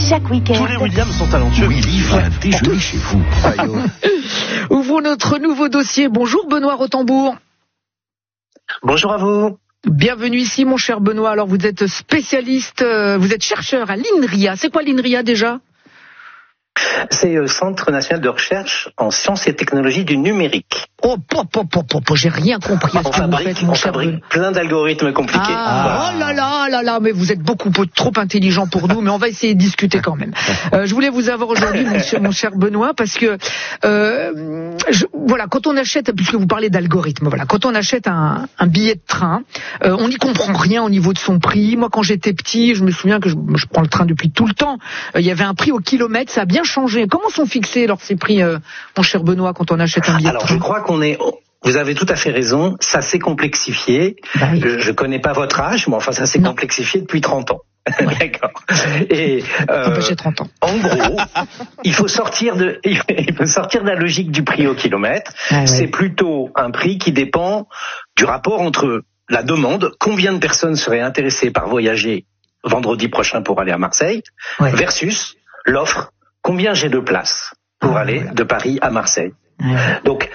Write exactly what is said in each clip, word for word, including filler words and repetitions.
chaque week-end. Tous les Williams sont talentueux. Oui, livre un déjeuner chez vous. Ouvrons notre nouveau dossier. Bonjour Benoît Rotembourg. Bonjour à vous. Bienvenue ici mon cher Benoît. Alors vous êtes spécialiste, euh, vous êtes chercheur à l'INRIA. C'est quoi l'INRIA déjà ? C'est le Centre national de recherche en sciences et technologies du numérique. Oh, po, po, po, po, po, j'ai rien compris à ce On que vous fabrique, faites, mon on cher fabrique Benoît. plein d'algorithmes compliqués. Ah, oh là là là là, mais vous êtes beaucoup trop intelligent pour nous, mais on va essayer de discuter quand même. Euh, je voulais vous avoir aujourd'hui, mon cher, mon cher Benoît, parce que euh, je, voilà, quand on achète, puisque vous parlez d'algorithme, voilà, quand on achète un, un billet de train, euh, on n'y comprend rien au niveau de son prix. Moi, quand j'étais petit, je me souviens que je, je prends le train depuis tout le temps. Euh, il y avait un prix au kilomètre, ça a bien changé. Comment sont fixés alors ces prix, euh, mon cher Benoît, quand on achète un billet Alors, de train ? je crois qu'on est... Vous avez tout à fait raison, ça s'est complexifié. Bah oui. Je, je connais pas votre âge, mais enfin ça s'est Non. complexifié depuis trente ans. D'accord. Et euh, Ah bah, j'ai trente ans. en gros, il faut sortir de, il faut sortir de la logique du prix au kilomètre. Ah ouais. C'est plutôt un prix qui dépend du rapport entre la demande, combien de personnes seraient intéressées par voyager vendredi prochain pour aller à Marseille, Ouais. versus l'offre, combien j'ai de places pour Ah, aller ouais. de Paris à Marseille. Ouais. Donc,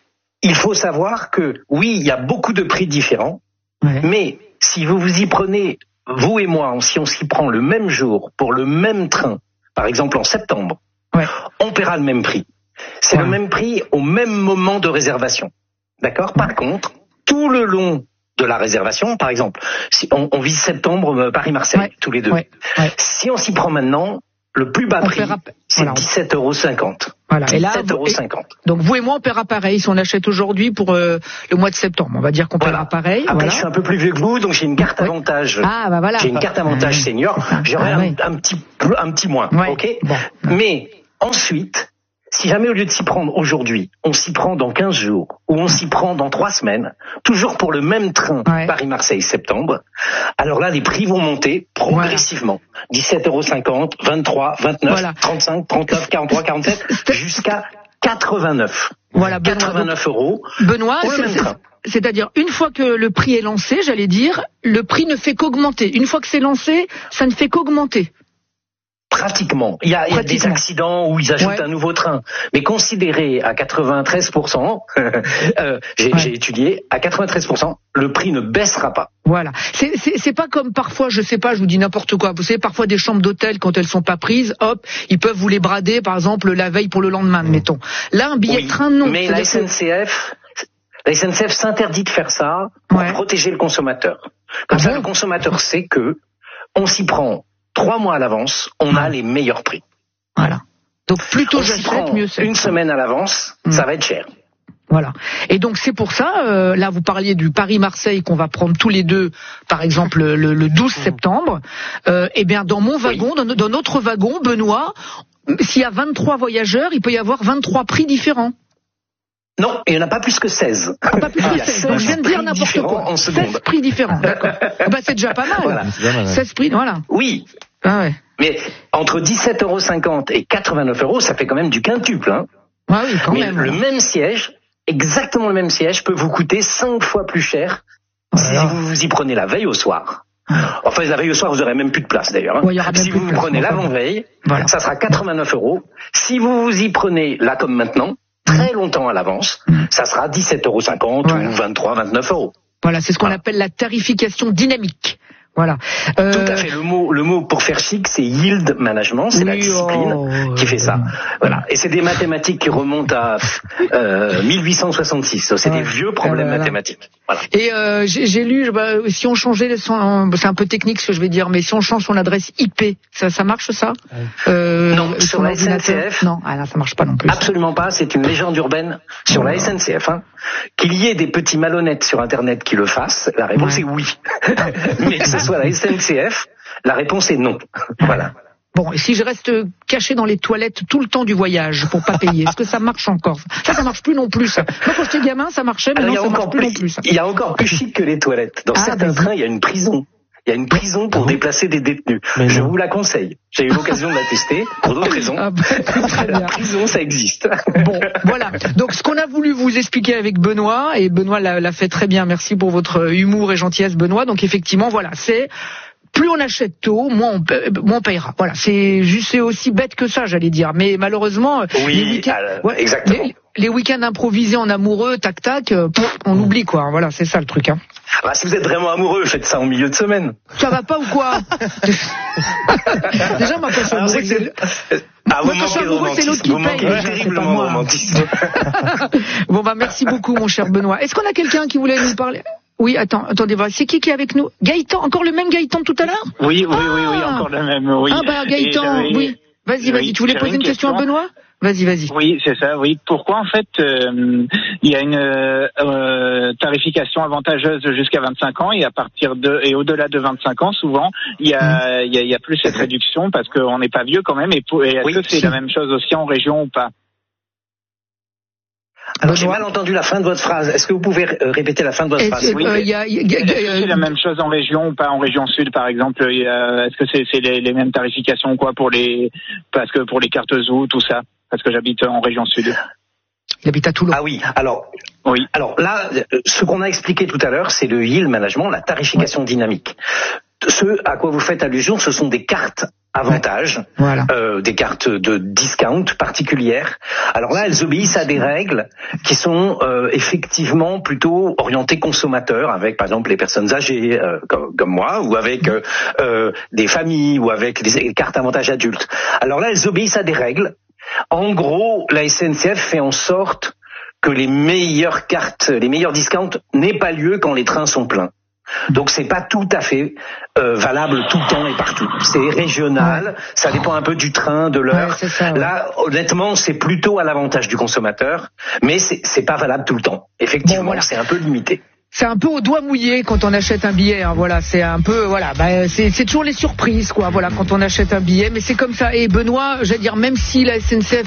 il faut savoir que, oui, il y a beaucoup de prix différents, Ouais. mais si vous vous y prenez, vous et moi, si on s'y prend le même jour, pour le même train, par exemple en septembre, Ouais. on paiera le même prix. C'est Ouais. le même prix au même moment de réservation. D'accord ? Par contre, tout le long de la réservation, par exemple, si on, on vise septembre, euh, Paris-Marseille, Ouais. tous les deux. Ouais. Ouais. Si on s'y prend maintenant, le plus bas On prix, paiera- c'est voilà. dix-sept euros cinquante. Voilà. Et là, dix-sept euros cinquante. donc vous et moi, on paiera pareil. Si on achète aujourd'hui pour euh, le mois de septembre, on va dire qu'on paiera Voilà. pareil. Après, Voilà. je suis un peu plus vieux que vous, donc j'ai une carte Ouais. avantage. Ah bah voilà. J'ai une carte avantage Ah, senior. c'est ça. J'aurai Ah, un, ouais. un petit, plus- un petit moins. Ouais. Ok. Bon. Mais ensuite, si jamais au lieu de s'y prendre aujourd'hui, on s'y prend dans quinze jours ou on s'y prend dans trois semaines, toujours pour le même train Ouais. Paris-Marseille septembre, alors là, les prix vont monter progressivement. dix-sept euros cinquante, vingt-trois, vingt-neuf, Voilà. trente-cinq, trente-neuf, quarante-trois, quarante-sept, jusqu'à quatre-vingt-neuf. Voilà, Benoît. quatre-vingt-neuf euros. Benoît, Pour le c'est- même c'est- train. c'est-à-dire une fois que le prix est lancé, j'allais dire, le prix ne fait qu'augmenter. Une fois que c'est lancé, ça ne fait qu'augmenter. Pratiquement. Il y a, il y a des Pratiquement. accidents où ils ajoutent Ouais. un nouveau train. Mais considéré à quatre-vingt-treize pour cent, euh, j'ai, Ouais. j'ai étudié, à quatre-vingt-treize pour cent, le prix ne baissera pas. Voilà. C'est, c'est, c'est pas comme parfois, je sais pas, je vous dis n'importe quoi. Vous savez, parfois des chambres d'hôtel, quand elles sont pas prises, hop, ils peuvent vous les brader, par exemple, la veille pour le lendemain, mettons. Là, un billet Oui, de train, non. mais la C'est-à-dire que- S N C F, la S N C F s'interdit de faire ça pour Ouais. protéger le consommateur. Comme Ah ça, bon le consommateur sait que on s'y prend trois mois à l'avance, on a les meilleurs prix. Voilà. Donc plutôt On s'y j'achète, prend mieux c'est. une semaine à l'avance, Mm. ça va être cher. Voilà. Et donc c'est pour ça, euh, là vous parliez du Paris-Marseille qu'on va prendre tous les deux, par exemple le, le douze septembre. Euh, eh bien dans mon wagon, dans, dans notre wagon, Benoît, s'il y a vingt-trois voyageurs, il peut y avoir vingt-trois prix différents. Non, il n'y en a pas plus que seize. Ah, pas plus Il y que a seize. Donc je viens de dire prix n'importe différents quoi. en seconde. seize prix différents. D'accord. Ah bah c'est déjà pas mal. Voilà. C'est pas mal, ouais. seize prix, voilà. Oui, Ah ouais. mais entre dix-sept euros cinquante et quatre-vingt-neuf euros, ça fait quand même du quintuple. Hein. Ah oui, quand Mais même. le même siège, exactement le même siège, peut vous coûter cinq fois plus cher si Voilà. vous vous y prenez la veille au soir. Enfin, la veille au soir, vous n'aurez même plus de place d'ailleurs. Hein. Ouais, il y aura même si plus vous de vous place, prenez enfin, l'avant-veille, voilà. ça sera quatre-vingt-neuf euros. Si vous vous y prenez là comme maintenant, très longtemps à l'avance, ça sera dix-sept euros cinquante Voilà. ou vingt-trois, vingt-neuf euros. Voilà, c'est ce qu'on Voilà. appelle la tarification dynamique. Voilà. Euh, Tout à fait. Le mot, le mot pour faire chic, c'est yield management, c'est la oui, discipline oh, qui fait ça. Voilà. Et c'est des mathématiques qui remontent à euh, mille huit cent soixante-six. C'est Ouais. des vieux problèmes Voilà. mathématiques. Voilà. Et euh, j'ai, j'ai lu, bah, si on changeait, son, c'est un peu technique ce que je vais dire, mais si on change son adresse I P, ça, ça marche ça euh, Non, sur son la S N C F, ordinateur non, ah, là, ça marche pas non plus. Absolument pas. C'est une légende urbaine sur la S N C F. Hein. Qu'il y ait des petits malhonnêtes sur Internet qui le fassent, la réponse Ouais. est oui. Mais que ce soit la S N C F, la réponse est non. Voilà. Bon, et si je reste caché dans les toilettes tout le temps du voyage pour pas payer, est-ce que ça marche encore? Ça, ça marche plus non plus. Ça. Moi, quand j'étais gamin, ça marchait, mais Alors, il y non, a ça marche encore plus plus, non plus. Ça. il y a encore plus chic que les toilettes. Dans Ah, certains vas-y. trains, il y a une prison. Il y a une prison pour déplacer des détenus. Je vous la conseille. J'ai eu l'occasion de la tester pour d'autres raisons. Ah, bah, très La bien. prison, ça existe. Bon, voilà. Donc, ce qu'on a voulu vous expliquer avec Benoît, et Benoît l'a, l'a fait très bien. Merci pour votre humour et gentillesse, Benoît. Donc, effectivement, voilà, c'est plus on achète tôt, moins on, paie, moins on payera. Voilà, c'est juste, c'est aussi bête que ça, j'allais dire. Mais malheureusement, oui, les week-ends, euh, ouais, exactement. Les, les week-ends improvisés en amoureux, tac tac, euh, pff, on oublie quoi. Voilà, c'est ça le truc. Hein. Bah, si vous êtes vraiment amoureux, faites ça en milieu de semaine. Ça va pas ou quoi? Déjà, moi, quand je suis amoureux, c'est... Ah, vous manquez de romantisme. Vous manquez terriblement de romantisme. Bon, bah, merci beaucoup, mon cher Benoît. Est-ce qu'on a quelqu'un qui voulait nous parler? Oui, attends, attendez, c'est qui qui est avec nous? Gaëtan, encore le même Gaëtan tout à l'heure? Oui, oui, oui, oui, encore le même, oui. Ah, bah, Gaëtan, oui. Vas-y, vas-y, tu voulais poser une question à Benoît? Vas-y, vas-y. Oui, c'est ça, oui. Pourquoi, en fait, euh, il y a une euh, tarification avantageuse jusqu'à vingt-cinq ans et à partir de, et au-delà de vingt-cinq ans, souvent, il y a, mmh. il y a, il y a plus cette réduction parce qu'on n'est pas vieux quand même et, pour, et est-ce oui, que c'est si. la même chose aussi en région ou pas? Alors, j'ai mal entendu la fin de votre phrase. Est-ce que vous pouvez répéter la fin de votre phrase? Oui, euh, y a, y a, y a, est-ce que c'est la même chose en région ou pas? En région sud, par exemple, y a, est-ce que c'est, c'est les, les mêmes tarifications ou quoi pour les, parce que pour les cartes Zoo, tout ça? Parce que j'habite en région sud. Il habite à Toulon. Ah oui. Alors, oui. Alors là, ce qu'on a expliqué tout à l'heure, c'est le yield management, la tarification ouais. dynamique. Ce à quoi vous faites allusion, ce sont des cartes avantages, ouais. voilà. euh, des cartes de discount particulières. Alors là, elles obéissent à des règles qui sont euh, effectivement plutôt orientées consommateurs, avec par exemple les personnes âgées euh, comme, comme moi, ou avec euh, euh, des familles, ou avec des cartes avantages adultes. Alors là, elles obéissent à des règles. En gros, la S N C F fait en sorte que les meilleures cartes, les meilleurs discounts n'aient pas lieu quand les trains sont pleins. Donc c'est pas tout à fait euh, valable tout le temps et partout. C'est régional, ouais. ça dépend un peu du train, de l'heure. Ouais, c'est ça, ouais. Là, honnêtement, c'est plutôt à l'avantage du consommateur, mais c'est, c'est pas valable tout le temps. Effectivement, bon, voilà. c'est un peu limité. C'est un peu au doigt mouillé quand on achète un billet, hein, voilà, c'est un peu, voilà, bah, c'est, c'est toujours les surprises, quoi, voilà, quand on achète un billet, mais c'est comme ça. Et Benoît, j'allais dire, même si la S N C F